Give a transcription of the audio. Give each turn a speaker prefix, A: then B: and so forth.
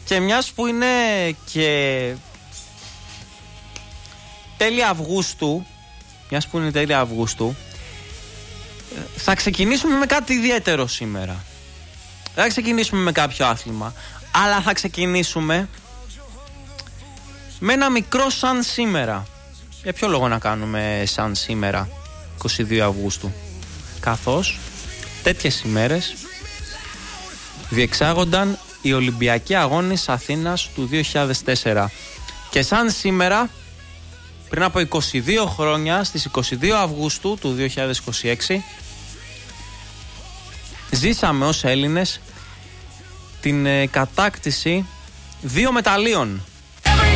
A: Και μιας που είναι και τέλη Αυγούστου, θα ξεκινήσουμε με κάτι ιδιαίτερο σήμερα. Δεν θα ξεκινήσουμε με κάποιο άθλημα, αλλά θα ξεκινήσουμε με ένα μικρό σαν σήμερα. Για ποιο λόγο να κάνουμε σαν σήμερα, 22 Αυγούστου? Καθώς τέτοιες ημέρες διεξάγονταν οι Ολυμπιακοί Αγώνες Αθήνας του 2004. Και σαν σήμερα, πριν από 22 χρόνια, στις 22 Αυγούστου του 2026, ζήσαμε ως Έλληνες την κατάκτηση 2 μεταλλίων